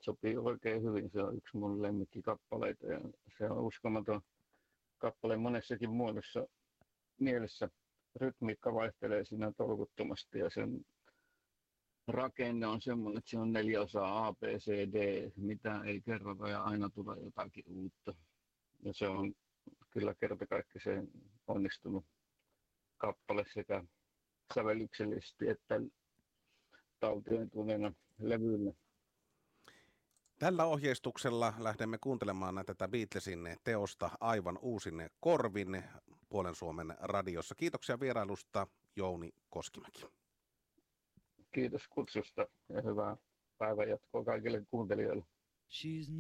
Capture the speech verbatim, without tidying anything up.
sopii oikein hyvin. Se on yksi mun lemmikkikappaleita ja se on uskomaton kappale monessakin muodossa mielessä. Rytmiikka vaihtelee siinä tolkuttomasti ja sen rakenne on semmoinen, että se on neljä osaa A, B, C, D, mitä ei kerrota ja aina tulee jotakin uutta. Ja se on kyllä kertakaikkisen onnistunut kappale sekä sävellyksellisesti että taltioituneena levyllä. Tällä ohjeistuksella lähdemme kuuntelemaan tätä Beatlesin teosta aivan uusin korvin Puolen Suomen radiossa. Kiitoksia vierailusta, Jouni Koskimäki. Kiitos kutsusta ja hyvää päivänjatkoa kaikille kuuntelijoille. She's